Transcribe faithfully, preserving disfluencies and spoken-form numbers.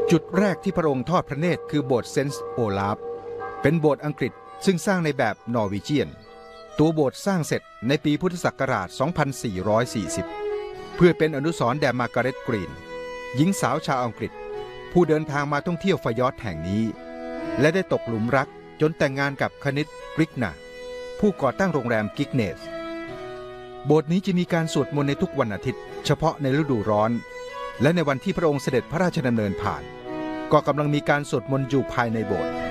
จุดแรกที่พระองค์ทอดพระเนตรคือโบสถ์เซนต์โอลาฟเป็นโบสถ์อังกฤษซึ่งสร้างในแบบนอร์วีเจียนตัวโบสถ์สร้างเสร็จในปีพุทธศักราช สองพันสี่ร้อยสี่สิบ เพื่อเป็นอนุสรณ์แด่มาร์กาเร็ต กรีนหญิงสาวชาวอังกฤษผู้เดินทางมาท่องเที่ยวฟยอร์ดแห่งนี้และได้ตกหลุมรักจนแต่งงานกับคณิต กริกนาผู้ก่อตั้งโรงแรมกิกเนสโบสถ์นี้จะมีการสวดมนต์ในทุกวันอาทิตย์เฉพาะในฤดูร้อนและในวันที่พระองค์เสด็จพระราชดำเนินผ่านก็กำลังมีการสวดมนต์อยู่ภายในโบสถ์